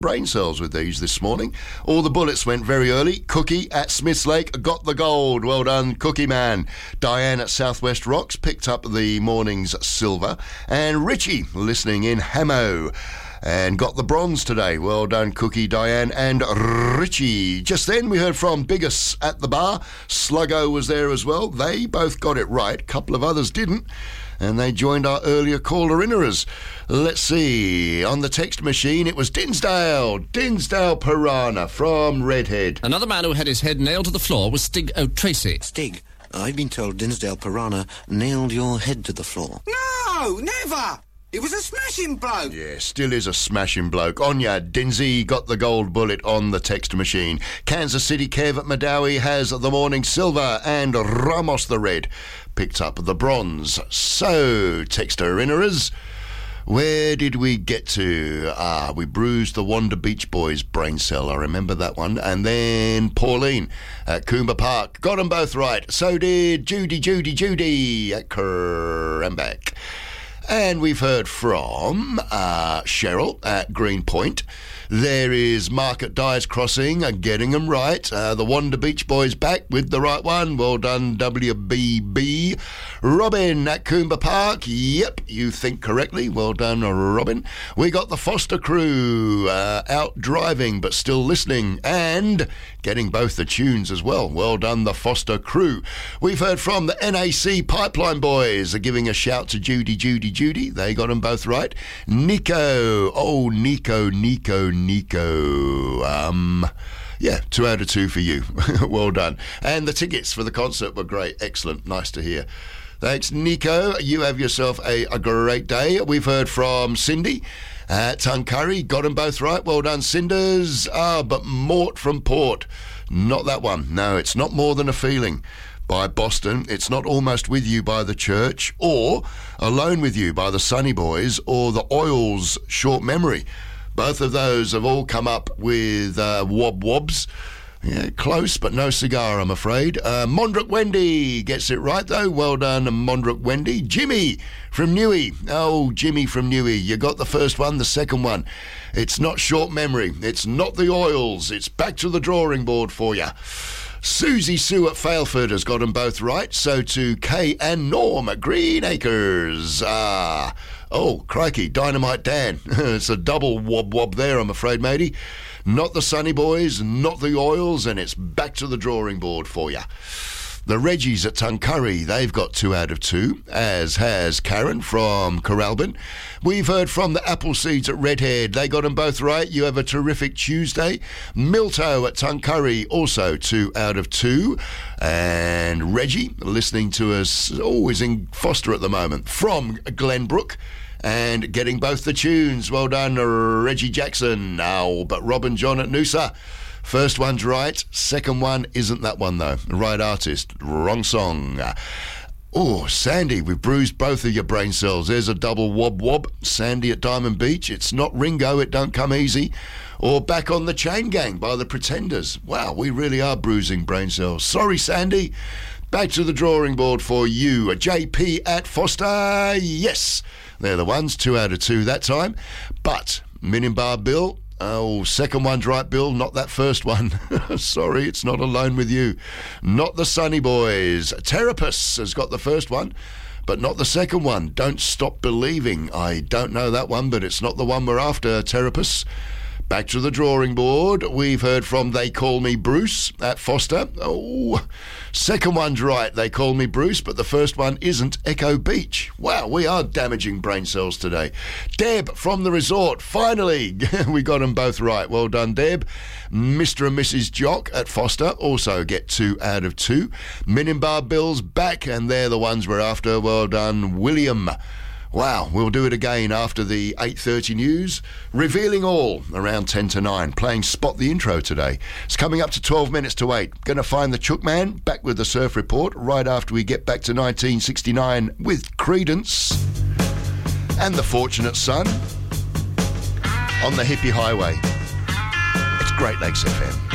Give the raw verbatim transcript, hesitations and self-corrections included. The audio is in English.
brain cells with these this morning. All the bullets went very early. Cookie at Smiths Lake got the gold. Well done, Cookie Man. Diane at Southwest Rocks picked up the morning's silver. And Richie, listening in Hamo, and got the bronze today. Well done, Cookie, Diane, and Richie. Just then we heard from Biggest at the bar. Sluggo was there as well. They both got it right. A couple of others didn't. And they joined our earlier caller-inners. Let's see. On the text machine, it was Dinsdale. Dinsdale Piranha from Redhead. Another man who had his head nailed to the floor was Stig O'Tracy. Stig, I've been told Dinsdale Piranha nailed your head to the floor. No, never! It was a smashing bloke. Yeah, still is a smashing bloke. On ya, Dinsey got the gold bullet on the text machine. Kansas City Kev at Madawi has the morning silver, and Ramos the red picked up the bronze. So, texter-inners, where did we get to? Ah, we bruised the Wanda Beach Boys brain cell. I remember that one. And then Pauline at Coomba Park. Got them both right. So did Judy, Judy, Judy at Kerambach. And we've heard from uh, Cheryl at Greenpoint. There is Mark at Dyers Crossing, uh, getting them right. Uh, the Wanda Beach Boys back with the right one. Well done, W B B. Robin at Coomba Park. Yep, you think correctly. Well done, Robin. We got the Foster crew uh, out driving but still listening and getting both the tunes as well. Well done, the Foster crew. We've heard from the N A C Pipeline Boys, uh, giving a shout to Judy, Judy, Judy. They got them both right. Nico. Oh, Nico, Nico, Nico. Um, yeah, two out of two for you. Well done. And the tickets for the concert were great. Excellent. Nice to hear. Thanks, Nico. You have yourself a, a great day. We've heard from Cindy at Tuncurry. Got them both right. Well done, Cinders. Ah, but Mort from Port. Not that one. No, it's not More Than a Feeling by Boston. It's not Almost With You by The Church, or Alone With You by the Sunny Boys, or The Oils' Short Memory. Both of those have all come up with uh, wob wobs. Yeah, close, but no cigar, I'm afraid. Uh, Mondrick Wendy gets it right, though. Well done, Mondrick Wendy. Jimmy from Newey. Oh, Jimmy from Newey. You got the first one, the second one. It's not Short Memory. It's not The Oils. It's back to the drawing board for you. Susie Sue at Failford has got them both right. So to Kay and Norm at Green Acres. Ah, oh, crikey, Dynamite Dan. It's a double wob wob there, I'm afraid, matey. Not the Sunny Boys, not the Oils, and it's back to the drawing board for you. The Reggies at Tuncurry, they've got two out of two, as has Karen from Coralbin. We've heard from the Appleseeds at Redhead. They got them both right. You have a terrific Tuesday. Milto at Tuncurry, also two out of two. And Reggie, listening to us, always in Foster at the moment, from Glenbrook. And getting both the tunes. Well done, Reggie Jackson. Oh, but Robin John at Noosa. First one's right. Second one isn't that one, though. Right artist. Wrong song. Oh, Sandy, we've bruised both of your brain cells. There's a double wob wob. Sandy at Diamond Beach. It's not Ringo, It Don't Come Easy. Or Back on the Chain Gang by the Pretenders. Wow, we really are bruising brain cells. Sorry, Sandy. Back to the drawing board for you. J P at Foster. Yes. They're the ones, two out of two that time. But Minimbar Bill, oh, second one's right, Bill, not that first one. Sorry, it's not Alone With You. Not the Sunny Boys. Terapus has got the first one, but not the second one. Don't Stop Believing. I don't know that one, but it's not the one we're after, Terapus. Back to the drawing board. We've heard from They Call Me Bruce at Foster. Oh, second one's right, They Call Me Bruce, but the first one isn't, Echo Beach. Wow, we are damaging brain cells today. Deb from the resort. Finally, we got them both right. Well done, Deb. Mister and Missus Jock at Foster also get two out of two. Minimbar Bill's back, and they're the ones we're after. Well done, William. Wow, we'll do it again after the eight thirty news, revealing all around ten to nine, playing Spot the Intro today. It's coming up to twelve minutes to eight. Going to find the Chook Man, back with the Surf Report, right after we get back to nineteen sixty-nine with Creedence and The Fortunate Son on the Hippie Highway. It's Great Lakes F M.